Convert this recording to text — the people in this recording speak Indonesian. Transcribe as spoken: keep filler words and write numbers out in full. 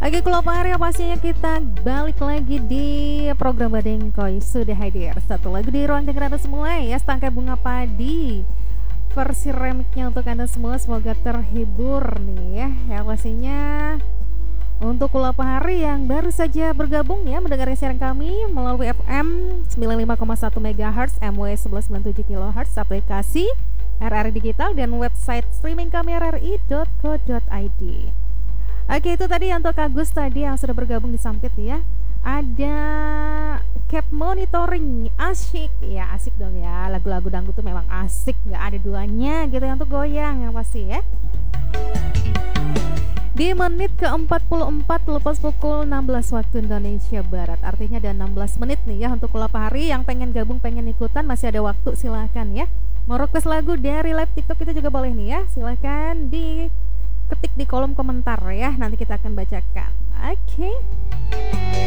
Oke, kalau Pak Arya pastinya kita balik lagi di program Badengkoy. Sudah hadir satu lagu di ruang dengar Anda semua ya, Setangkai Bunga Padi versi remixnya untuk Anda semua. Semoga terhibur nih ya. Ya pastinya untuk Kula Pak Hari yang baru saja bergabung ya mendengar siaran kami melalui F M sembilan puluh lima koma satu megahertz, M W seratus sembilan puluh tujuh kilohertz, aplikasi R R I Digital dan website streaming kami r r i dot co dot i d. Oke, itu tadi untuk Agus tadi yang sudah bergabung di Sampit ya. Ada Cap Monitoring, asik ya, asik dong ya. Lagu-lagu dangdut tuh memang asik, nggak ada duanya gitu ya, untuk goyang yang pasti ya. Di menit ke empat puluh empat lepas pukul enam belas waktu Indonesia Barat. Artinya ada enam belas menit nih ya untuk Kula Pak Hari yang pengen gabung, pengen ikutan, masih ada waktu, silahkan ya. Mau request lagu dari live TikTok itu juga boleh nih ya. Silahkan di ketik di kolom komentar ya, nanti kita akan bacakan. Oke okay.